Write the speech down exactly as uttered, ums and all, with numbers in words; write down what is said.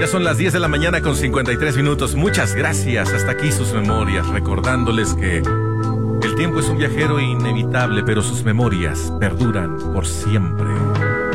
Ya son las diez de la mañana con cincuenta y tres minutos. Muchas gracias. Hasta aquí sus memorias, recordándoles que el tiempo es un viajero inevitable, pero sus memorias perduran por siempre.